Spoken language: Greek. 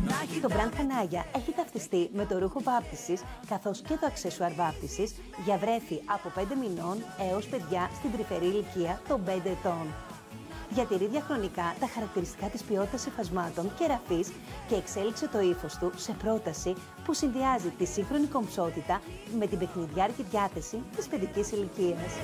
Το μπραντ Χανάγια έχει ταυτιστεί με το ρούχο βάπτισης καθώς και το αξεσουάρ βάπτισης για βρέφη από 5 μηνών έως παιδιά στην τρυφερή ηλικία των 5 ετών. Διατηρεί διαχρονικά τα χαρακτηριστικά της ποιότητας υφασμάτων και ραφής και εξέλιξε το ύφος του σε πρόταση που συνδυάζει τη σύγχρονη κομψότητα με την παιχνιδιάρικη διάθεση της παιδικής ηλικίας.